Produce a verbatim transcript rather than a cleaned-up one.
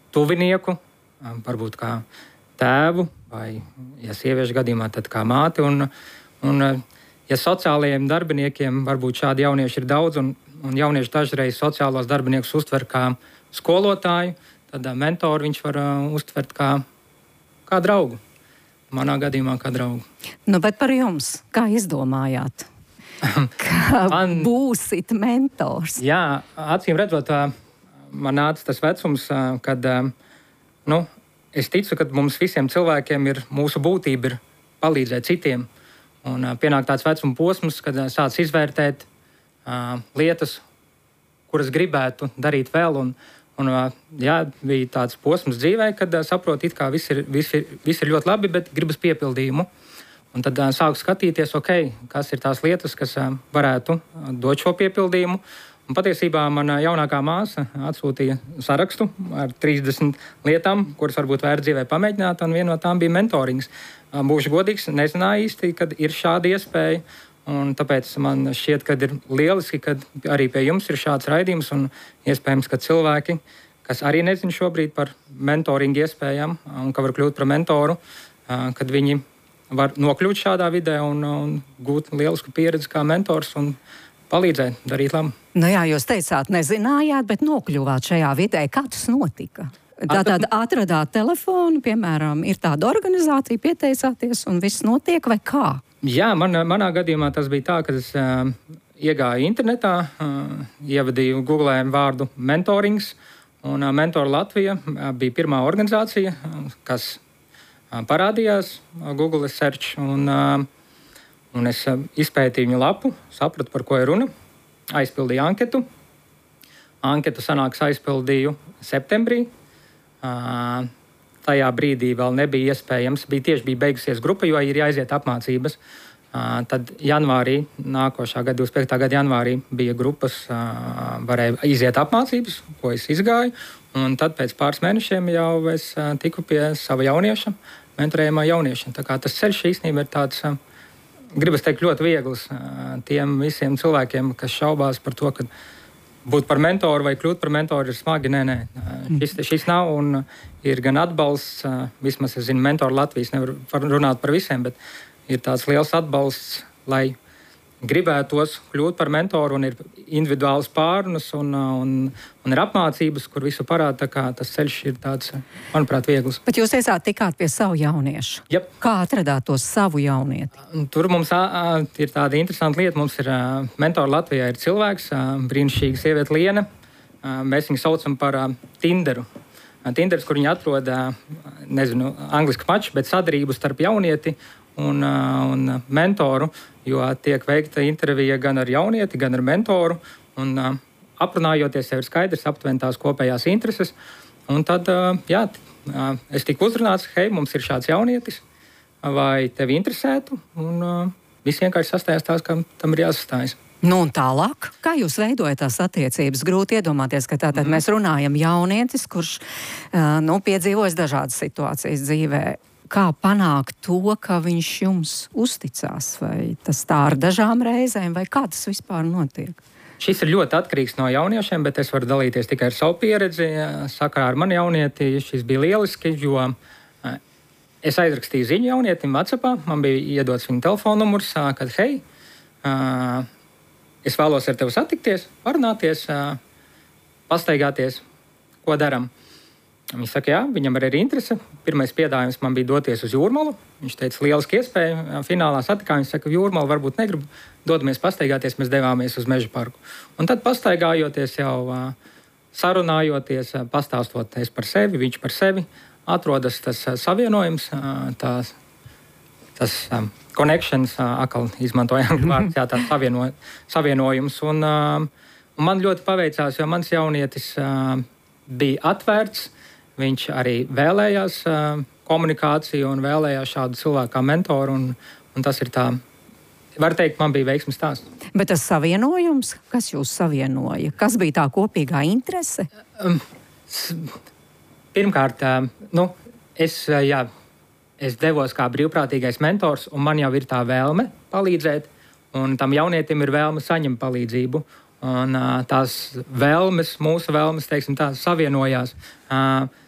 tuvinieku, varbūt kā tēvu, vai, ja sieviešu gadījumā, tad kā māti. Un, un, ja sociālajiem darbiniekiem varbūt šādi jaunieši ir daudz, un, un jaunieši dažreiz sociālos darbiniekus uztver kā skolotāju, tad mentoru viņš var uh, uztvert kā, kā draugu. Manā gadījumā kā draugu. Nu, bet par jums, kā izdomājāt? Kā Man, būsit mentors? Jā, acīm redzot, man nāca tas vecums, kad, nu, es ticu, ka mums visiem cilvēkiem ir mūsu būtība ir palīdzēt citiem. Un pienāk tāds vecuma posms, kad sāc izvērtēt uh, lietas, kuras gribētu darīt vēl. Un, un uh, jā, bija tāds posms dzīvē, kad uh, saprot, it kā viss ir, viss ir, viss ir ļoti labi, bet gribas piepildījumu. Un tad uh, sāku skatīties, okay, kas ir tās lietas, kas uh, varētu uh, dot šo piepildījumu. Un patiesībā mana jaunākā māsa atsūtīja sarakstu ar trīsdesmit lietām, kuras varbūt vērts dzīvē pamēģināt, un viena no tām bija mentorings. Būšu godīgs, nezināju īsti, kad ir šāda iespēja, un tāpēc man šķiet, ka ir lieliski, ka arī pie jums ir šāds raidījums, un iespējams, ka cilvēki, kas arī nezin šobrīd par mentoringu iespējām, un ka var kļūt par mentoru, kad viņi var nokļūt šādā vidē un, un gūt lielisku pieredzi kā mentors un palīdzēt darīt labu. Nu jā, jūs teicāt, nezinājāt, bet nokļuvāt šajā vidē. Kā tas notika? Tātad atradāt telefonu, piemēram, ir tāda organizācija, pieteicāties un viss notiek, vai kā? Jā, man, manā gadījumā tas bija tā, ka es uh, iegāju internetā, uh, ievadīju Googlē vārdu mentorings, un uh, Mentor Latvija uh, bija pirmā organizācija, uh, kas uh, parādījās uh, Google search, un uh, Un es izpētīju viņu lapu, sapratu, par ko ir runa, aizpildīju anketu. Anketu sanāks aizpildīju septembrī. Uh, tajā brīdī vēl nebija iespējams, bija tieši bija beigusies grupa, jo ir jāiziet apmācības. Uh, tad janvārī, nākošā gada, divdesmit piektā gada janvārī bija grupas, uh, varēja iziet apmācības, ko es izgāju. Un tad pēc pāris mēnešiem jau es uh, tiku pie sava jaunieša, mentorējumā jaunieša. Tā kā tas ceļš īstenībā ir tāds... Uh, Gribas teikt, ļoti viegls tiem visiem cilvēkiem, kas šaubās par to, ka būt par mentoru vai kļūt par mentoru ir smagi. Nē, nē, šis, šis nav un ir gan atbalsts, vismaz es zinu, Mentor Latvijas nevar runāt par visiem, bet ir tāds liels atbalsts, lai gribētos kļūt par mentoru un ir individuāls pārunas un, un, un ir apmācības, kur visu parāda, tā kā tas ceļš ir tāds, manuprāt, viegls. Bet jūs teicāt, tikāt pie savu jauniešu. Yep. Kā atradāt to savu jaunieti? Tur mums a, a, ir tāda interesanta lieta. Mums ir a, Mentor Latvijā ir cilvēks, a, brīnišķīga sieviete Liene. A, mēs viņu saucam par a, Tinderu. A, Tinders, kur viņi atrod, a, nezinu, angliski maču, bet sadarību starp jaunieti un, a, un mentoru, jo tiek veikta intervija gan ar jaunieti, gan ar mentoru. Un, uh, aprunājoties, jau ir skaidrs aptuveni tās kopējās intereses. Un tad, uh, jā, uh, es tiku uzrunāts, hei, mums ir šāds jaunietis, vai tevi interesētu? Un uh, viss vienkārši sastājās tās, kam tam ir jāsastājas. Nu un tālāk, kā jūs veidojat tās attiecības? Grūti iedomāties, ka tātad mm. mēs runājam jaunietis, kurš uh, nu, piedzīvojas dažādas situācijas dzīvē. Kā panākt to, ka viņš jums uzticās? Vai tas tā ar dažām reizēm, vai kā tas vispār notiek? Šis ir ļoti atkarīgs no jauniešiem, bet es varu dalīties tikai ar savu pieredzi. Sakarā ar mani jaunieti šis bija lieliski, jo es aizrakstīju ziņu jaunietim WhatsAppā, man bija iedots viņa telefona numurs, kad hei, es vēlos ar tevi satikties, parunāties, pastaigāties, ko daram. Viņš saka, jā, viņam arī ir interese. Pirmais piedāvājums man bija doties uz Jūrmalu. Viņš teica, lieliski iespēja. Finālā satikā viņš saka, Jūrmalu varbūt negribu. Dodamies pastaigāties, mēs devāmies uz Meža parku. Un tad pastaigājoties jau sarunājoties, pastāstoties par sevi, viņš par sevi, atrodas tas savienojums, tās, tas connections, akal izmantoja angļu vārds, jā, tāds savieno, savienojums. Un, un man ļoti paveicās, jo mans jaunietis bija atvērts. Viņš arī vēlējās uh, komunikāciju un vēlējās šādu cilvēku kā mentoru. Un, un tas ir tā, var teikt, man bija veiksmes stāsts. Bet tas savienojums, kas jūs savienoja? Kas bija tā kopīgā interese? Um, pirmkārt, uh, nu, es, uh, jā, es devos kā brīvprātīgais mentors, un man jau ir tā vēlme palīdzēt, un tam jaunietim ir vēlme saņemt palīdzību. Un uh, tās vēlmes, mūsu vēlmes, teiksim tā, savienojās. Uh,